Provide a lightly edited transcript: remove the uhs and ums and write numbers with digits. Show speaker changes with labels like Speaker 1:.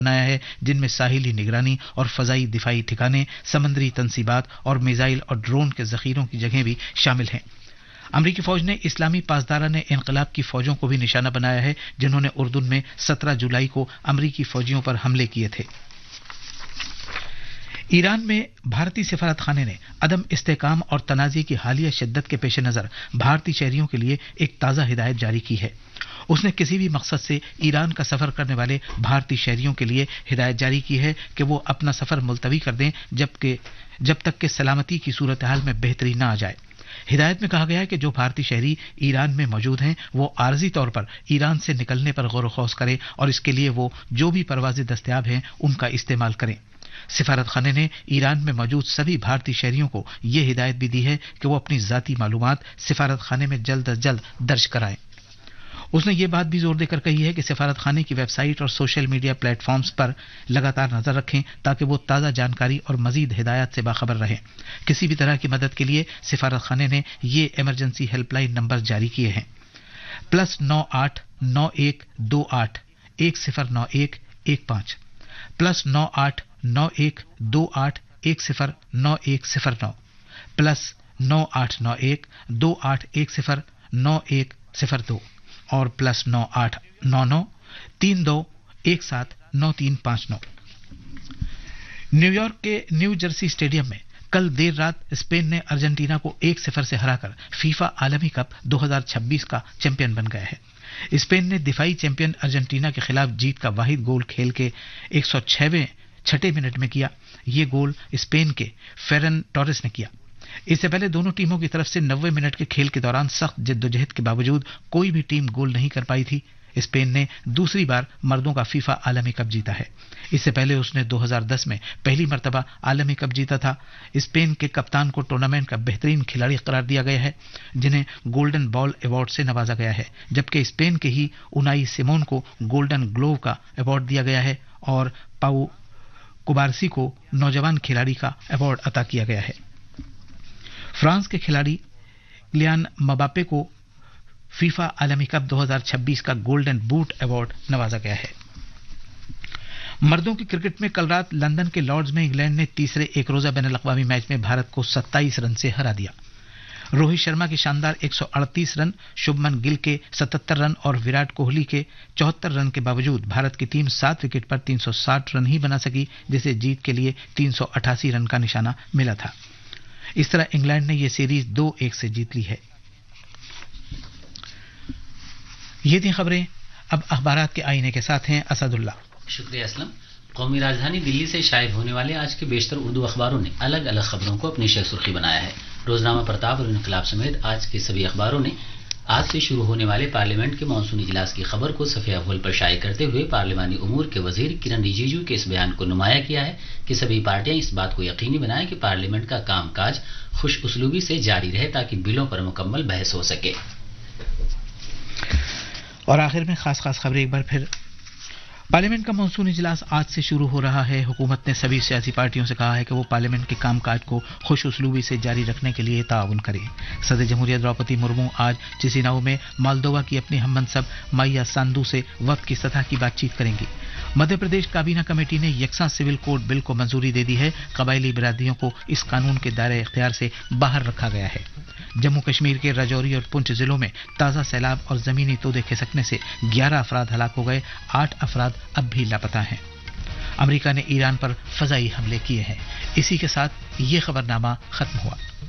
Speaker 1: बनाया है, जिनमें साहिली निगरानी और फजाई दिफाई ठिकाने, समंदरी तंसीबात और मिसाइल और ड्रोन के जखीरों की जगह भी शामिल हैं। अमरीकी फौज ने इस्लामी पासदाराने इनकलाब की फौजों को भी निशाना बनाया है, जिन्होंने उर्दुन में 17 जुलाई को अमरीकी फौजियों पर हमले किए थे। ईरान में भारतीय सिफारत खाने ने अदम इस्तेकाम और तनाज़े की हालिया शिद्दत के पेश नज़र भारतीय शहरियों के लिए एक ताज़ा हिदायत जारी की है। उसने किसी भी मकसद से ईरान का सफर करने वाले भारतीय शहरियों के लिए हिदायत जारी की है कि वो अपना सफर मुलतवी कर दें जब तक कि सलामती की सूरत हाल में बेहतरी न आ जाए। हिदायत में कहा गया है कि जो भारतीय शहरी ईरान में मौजूद हैं वो आर्जी तौर पर ईरान से निकलने पर गौर खौस करें और इसके लिए वो जो भी परवाज़ें दस्तयाब हैं उनका इस्तेमाल करें। सिफारत खाने ने ईरान में मौजूद सभी भारतीय शहरियों को यह हिदायत भी दी है कि वो अपनी जाती मालूमात सिफारत खाने में जल्द अज जल्द दर्ज कराएं। उसने ये बात भी जोर देकर कही है कि सिफारत खाने की वेबसाइट और सोशल मीडिया प्लेटफॉर्म्स पर लगातार नजर रखें ताकि वो ताज़ा जानकारी और मजीद हिदायत से बाखबर रहें। किसी भी तरह की मदद के लिए सिफारत खाने ने ये इमरजेंसी हेल्पलाइन नंबर जारी किए हैं +98 91 28 1091 15 +98 91 28 109109 +9891 28 109102 और +9899 32 17 9359। न्यूयॉर्क के न्यू जर्सी स्टेडियम में कल देर रात स्पेन ने अर्जेंटीना को 1-0 से हराकर फीफा आलमी कप 2026 का चैंपियन बन गया है। स्पेन ने दिफाई चैंपियन अर्जेंटीना के खिलाफ जीत का वाहिद गोल खेल के 106वें मिनट में किया। ये गोल स्पेन के फेरन टोरेस ने किया। इससे पहले दोनों टीमों की तरफ से 90 मिनट के खेल के दौरान सख्त जद्दोजहद के बावजूद कोई भी टीम गोल नहीं कर पाई थी। स्पेन ने दूसरी बार मर्दों का फीफा आलमी कप जीता है। इससे पहले उसने 2010 में पहली मर्तबा आलमी कप जीता था। स्पेन के कप्तान को टूर्नामेंट का बेहतरीन खिलाड़ी करार दिया गया है, जिन्हें गोल्डन बॉल अवार्ड से नवाजा गया है, जबकि स्पेन के ही उनाई सिमोन को गोल्डन ग्लोव का अवार्ड दिया गया है और पाउ कुबारसी को नौजवान खिलाड़ी का अवार्ड अता किया गया है। फ्रांस के खिलाड़ी किलियान मबाप्पे को फीफा आलमी कप 2026 का गोल्डन बूट अवार्ड नवाजा गया है। मर्दों की क्रिकेट में कल रात लंदन के लॉर्ड्स में इंग्लैंड ने तीसरे एक रोजा बैन अल-अक़वामी मैच में भारत को 27 रन से हरा दिया। रोहित शर्मा के शानदार 138 रन, शुभमन गिल के 77 रन और विराट कोहली के 74 रन के बावजूद भारत की टीम 7 विकेट पर 360 रन ही बना सकी, जिसे जीत के लिए 388 रन का निशाना मिला था। इस तरह इंग्लैंड ने यह सीरीज 2-1 से जीत ली है। ये थी खबरें। अब अखबारात के आईने के साथ हैं असदुल्ला।
Speaker 2: शुक्रिया असलम। कौमी राजधानी दिल्ली से शाये होने वाले आज के बेशतर उर्दू अखबारों ने अलग अलग खबरों को अपनी शेर सुर्खी बनाया है। रोजनामा प्रताप और इनकलाब समेत आज के सभी अखबारों ने आज से शुरू होने वाले पार्लियामेंट के मानसूनी इजलास की खबर को सफ़े अव्वल पर शाये करते हुए पार्लिमानी उमूर के वजीर किरण रिजिजू के इस बयान को नुमाया किया है कि सभी पार्टियां इस बात को यकीनी बनाएं कि पार्लियामेंट का कामकाज खुश उसलूबी से जारी रहे ताकि बिलों पर मुकम्मल बहस हो सके।
Speaker 1: और आखिर में खास खबरें एक बार फिर। पार्लियामेंट का मानसून इजलास आज से शुरू हो रहा है। हुकूमत ने सभी सियासी पार्टियों से कहा है कि वो पार्लियामेंट के कामकाज को खुश उसलूबी से जारी रखने के लिए ताउन करें। सदर जमहूरिया द्रौपदी मुर्मू आज चिसिनाऊ में मोल्दोवा की अपनी हममनसब माइया सांदू से वक्त की सतह की बातचीत करेंगी। मध्य प्रदेश काबीना कमेटी ने यकसा सिविल कोड बिल को मंजूरी दे दी है। कबायली बिरादरियों को इस कानून के दायरे इख्तियार से बाहर रखा गया है। जम्मू कश्मीर के राजौरी और पुंछ जिलों में ताज़ा सैलाब और जमीनी तोदे खिसकने से 11 अफराद हलाक हो गए, 8 अफराद अब भी लापता हैं। अमेरिका ने ईरान पर फजाई हमले किए हैं। इसी के साथ ये खबरनामा खत्म हुआ।